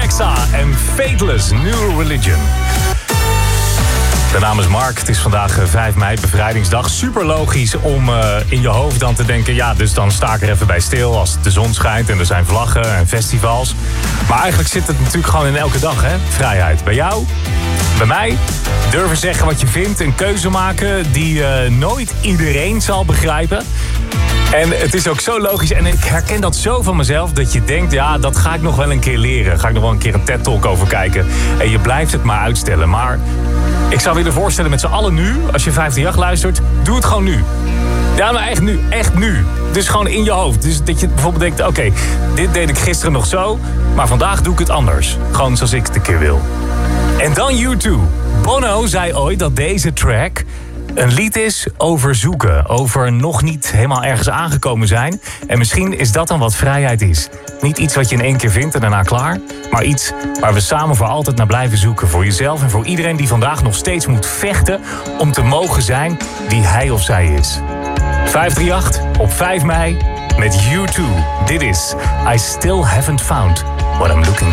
Alexa en Fateless, New Religion. De naam is Mark. Het is vandaag 5 mei, bevrijdingsdag. Super logisch om in je hoofd dan te denken... ja, dus dan sta ik er even bij stil als de zon schijnt... en er zijn vlaggen en festivals. Maar eigenlijk zit het natuurlijk gewoon in elke dag, hè? Vrijheid. Bij jou, bij mij. Durven zeggen wat je vindt. Een keuze maken die nooit iedereen zal begrijpen. En het is ook zo logisch. En ik herken dat zo van mezelf. Dat je denkt, ja, dat ga ik nog wel een keer leren. Ga ik nog wel een keer een TED-talk over kijken. En je blijft het maar uitstellen. Maar ik zou willen voorstellen met z'n allen nu. Als je 538 luistert, doe het gewoon nu. Ja, maar echt nu. Echt nu. Dus gewoon in je hoofd. Dus dat je bijvoorbeeld denkt, oké, dit deed ik gisteren nog zo. Maar vandaag doe ik het anders. Gewoon zoals ik het een keer wil. En dan U2. Bono zei ooit dat deze track een lied is over zoeken. Over nog niet helemaal ergens aangekomen zijn. En misschien is dat dan wat vrijheid is. Niet iets wat je in één keer vindt en daarna klaar. Maar iets waar we samen voor altijd naar blijven zoeken. Voor jezelf en voor iedereen die vandaag nog steeds moet vechten... om te mogen zijn wie hij of zij is. 538 op 5 mei met U2. Dit is I Still Haven't Found What I'm Looking